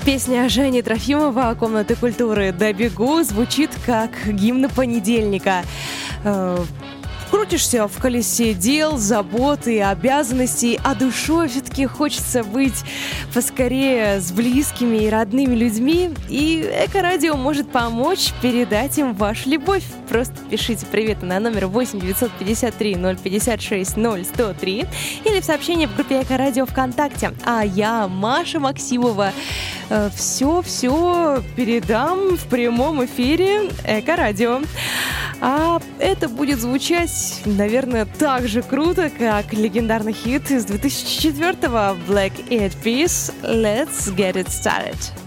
Песня Жени Трофимова «Комнаты культуры «Добегу» звучит как гимн понедельника. Крутишься в колесе дел, забот и обязанностей, а душой все-таки хочется быть поскорее с близкими и родными людьми, и Эко-радио может помочь передать им вашу любовь. Просто пишите привет на номер 8 953 056 0103 или в сообщении в группе Эко-радио ВКонтакте. А я, Маша Максимова, все передам в прямом эфире Эко-радио. А это будет звучать, наверное, так же круто, как легендарный хит из 2004-го Black Eyed Peas «Let's Get It Started».